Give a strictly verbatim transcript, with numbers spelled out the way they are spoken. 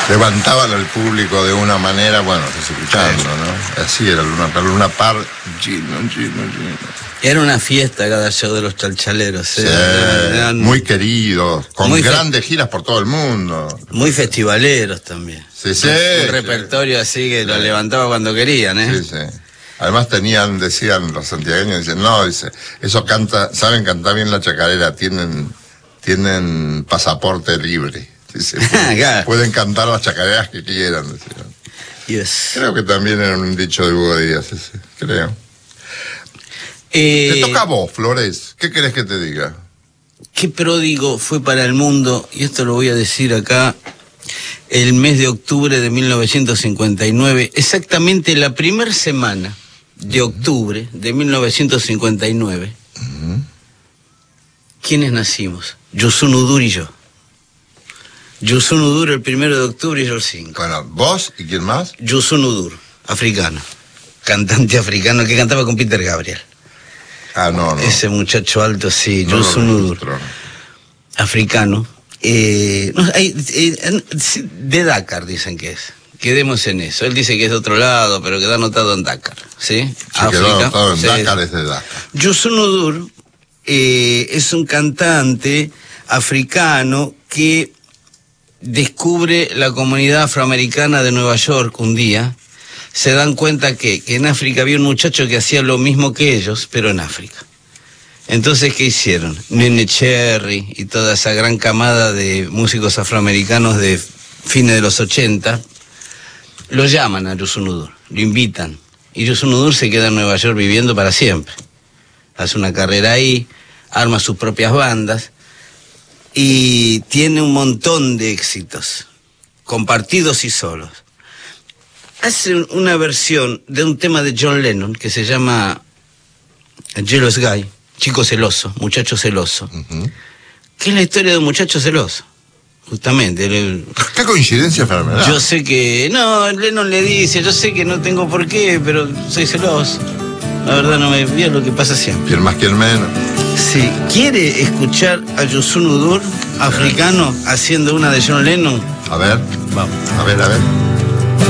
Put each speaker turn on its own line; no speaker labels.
levantaban al público de una manera, bueno, estás escuchando, ¿no? Así era Luna Park, Luna Park, Gino, Gino, Gino.
Era una fiesta cada show de los Chalchaleros. ¿eh?
Sí,
Eran
muy queridos, con
muy
grandes giras por todo el mundo.
Muy festivaleros también.
Sí, sí.
Un, un
sí.
repertorio así que sí. Lo levantaba cuando querían, ¿eh?
Sí, sí. Además tenían, decían los santiagueños, dicen, no, dice, eso canta, saben cantar bien la chacarera, tienen, tienen pasaporte libre. Dice, pueden,
claro.
pueden cantar las chacareras que quieran, decían.
Yes.
Creo que también era un dicho de Hugo Díaz ese, creo.
Eh,
Te toca a vos, Flores. ¿Qué querés que te diga?
Qué pródigo fue para el mundo, y esto lo voy a decir acá, el mes de octubre de mil novecientos cincuenta y nueve, exactamente la primera semana de octubre de mil novecientos cincuenta y nueve. Uh-huh. ¿Quiénes nacimos? Youssou N'Dour y yo. Youssou N'Dour el primero de octubre y yo el cinco.
Bueno, ¿vos y quién más?
Youssou N'Dour, africano. Cantante africano que cantaba con Peter Gabriel.
Ah, no, no.
Ese muchacho alto, sí,
no,
Youssou
no,
N'Dour.
No.
Africano. Eh, no, hay, eh, de Dakar dicen que es. Quedemos en eso. Él dice que es de otro lado, pero queda anotado en Dakar. ¿Sí?
Sí, quedó anotado en
sí.
Dakar, es de Dakar.
Youssou N'Dour eh, es un cantante africano que descubre la comunidad afroamericana de Nueva York un día. Se dan cuenta que, que en África había un muchacho que hacía lo mismo que ellos, pero en África. Entonces, ¿qué hicieron? Nene Cherry y toda esa gran camada de músicos afroamericanos de fines de los ochenta, lo llaman a Youssou N'Dour, lo invitan. Y Youssou N'Dour se queda en Nueva York viviendo para siempre. Hace una carrera ahí, arma sus propias bandas y tiene un montón de éxitos, compartidos y solos. Hace una versión de un tema de John Lennon que se llama Jealous Guy, chico celoso, muchacho celoso, uh-huh. que es la historia de un muchacho celoso, justamente. El,
¿Qué coincidencia, enfermedad?
Yo sé que, no, Lennon le dice, yo sé que no tengo por qué, pero soy celoso. La verdad no me veo lo que pasa siempre.
¿Quién más, quién menos?
Si quiere escuchar a Youssou N'Dour, africano, haciendo una de John Lennon,
a ver,
vamos.
A ver, a ver.